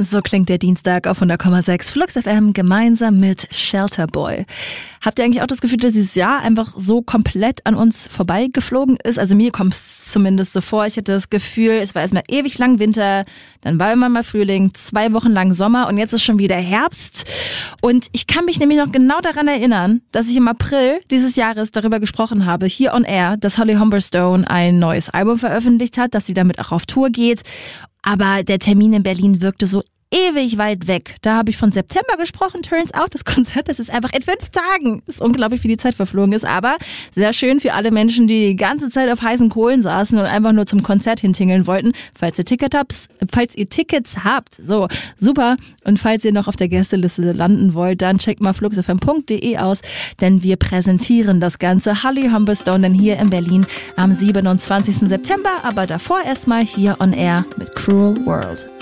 So klingt der Dienstag auf 100,6 Flux FM gemeinsam mit Shelter Boy. Habt ihr eigentlich auch das Gefühl, dass dieses Jahr einfach so komplett an uns vorbeigeflogen ist? Also mir kommt es zumindest so vor. Ich hatte das Gefühl, es war erstmal ewig lang Winter, dann war immer mal Frühling, 2 Wochen lang Sommer und jetzt ist schon wieder Herbst. Und ich kann mich nämlich noch genau daran erinnern, dass ich im April dieses Jahres darüber gesprochen habe, hier on air, dass Holly Humberstone ein neues Album veröffentlicht hat, dass sie damit auch auf Tour geht. Aber der Termin in Berlin wirkte so ewig weit weg. Da habe ich von September gesprochen. Turns out, das Konzert, das ist einfach in 5 Tagen. Das ist unglaublich, wie die Zeit verflogen ist. Aber sehr schön für alle Menschen, die die ganze Zeit auf heißen Kohlen saßen und einfach nur zum Konzert hintingeln wollten. Falls ihr Tickets habt, so, super. Und falls ihr noch auf der Gästeliste landen wollt, dann checkt mal fluxfm.de aus, denn wir präsentieren das Ganze. Holly Humberstone dann hier in Berlin am 27. September. Aber davor erstmal hier on air mit Cruel World.